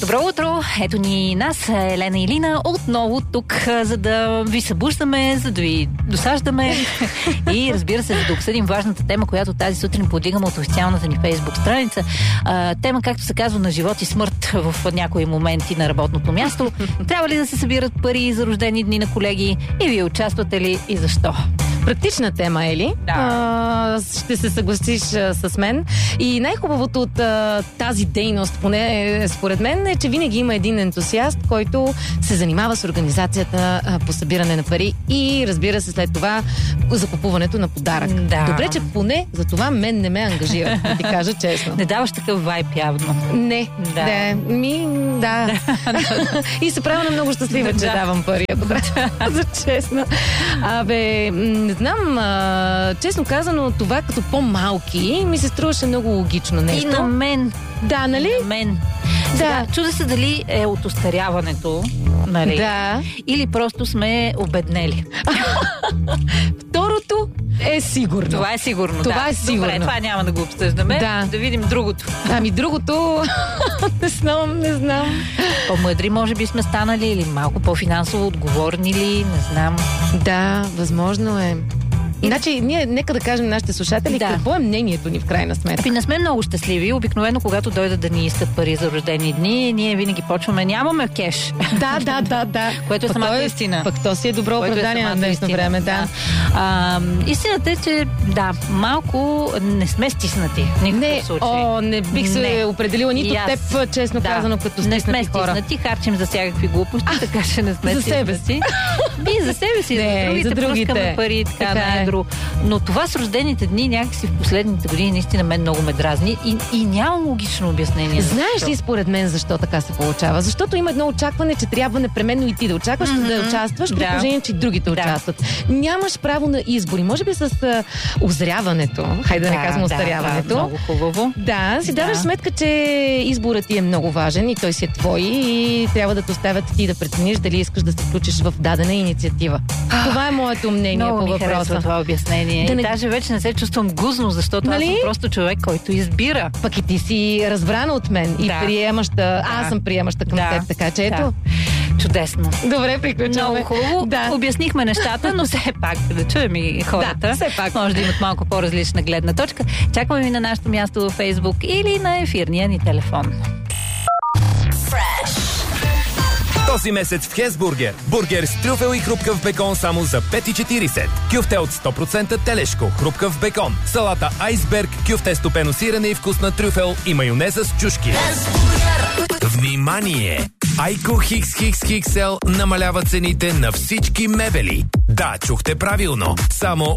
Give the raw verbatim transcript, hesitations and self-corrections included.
Добро утро! Ето ни нас, Елена и Лина, отново тук, за да ви събуждаме, за да ви досаждаме и, разбира се, за да обсъдим важната тема, която тази сутрин подигаме от официалната ни Фейсбук страница. А, тема, както се казва, на живот и смърт в някои моменти на работното място. Трябва ли да се събират пари за рождени дни на колеги и вие участвате ли и защо? Практична тема, Ели. Да. А, ще се съгласиш а, с мен. И най-хубавото от а, тази дейност, поне според мен, е, че винаги има един ентусиаст, който се занимава с организацията а, по събиране на пари и, разбира се, след това за купуването на подарък. Да. Добре, че поне за това мен не ме ангажира, да ти кажа честно. Не даваш такъв вайб явно. Не, Да. да. Ми, да. И се правя на много щастлива, че Да. давам пари, ако трябва за честно. Абе, не знам, а, честно казано, това като по-малки ми се струваше много логично нещо. И на мен. Да, нали? И на мен. Сега, чуда се дали е от остаряването, нали? Да. Или просто сме обеднели. Второто е сигурно. Това е сигурно, Това да. е сигурно. Добре, това няма да го обсъждаме. Да. Да видим другото. Ами другото, не знам, не знам. По-мъдри може би сме станали или малко по-финансово отговорни ли, не знам. Да, възможно е. Значи, ние нека да кажем на нашите слушатели, Да. какво е мнението ни в крайна сметка. Ами не сме много щастливи. Обикновено, когато дойдат да ни искат пари за рождени дни, ние винаги почваме, нямаме кеш. Да, да, да, да. Което е Пък самата то истина. Пък то си е добро Което е оправдание на самата днешно истина. време, да. А, истината е, че да, малко не сме стиснати. В никакъв Не, случай. о, не бих се Не. определила нито И аз. теб, честно Да. казано, като Не сме стиснати хора. стиснати, харчим за всякакви глупости, така че не сме За себе стиснати. И за себе си, Не, за другите, за другите. пускаме пари, така, Така е. на едро. Но това с рождените дни някакси в последните години наистина мен много ме дразни и, и нямам логично обяснение. Знаеш защо. ли според мен защо така се получава? Защото има едно очакване, че трябва непременно и ти да очакваш, Мгм. да участваш, при Да. положение, че и другите Да. участват. Нямаш право на избори. Може би с а, озряването, хайде да не казвам остаряването. Да, много хубаво. Да, си Да. даваш сметка, че изборът ти е много важен и той си е твой и трябва да те оставят ти да прецениш дали искаш да се включиш в дадена инициатива. Това е моето мнение Много по ми харесва въпроса. това обяснение. Да И не- даже вече не се чувствам гузно, защото Нали? аз съм просто човек, който избира. Пък и ти си разбрана от мен и Да. приемаща. Аз съм приемаща към Да. теб, така че ето. Да. Чудесно. Добре, приключваме. Много хубаво. Да. Обяснихме нещата, но все пак да чуем и хората. Да, все пак. Може да имат малко по-различна гледна точка. Чакаме ви на нашето място във Фейсбук или на ефирния ни телефон. Този месец в Хесбургер. Бургер с трюфел и хрупкав бекон само за пет и четиридесет. Кюфте от сто процента телешко, хрупкав бекон. Салата айсберг, кюфте стопено сирене и вкусна трюфел и майонеза с чушки. Внимание! Айко Хикс Хикс Хиксел намалява цените на всички мебели. Да, чухте правилно. Само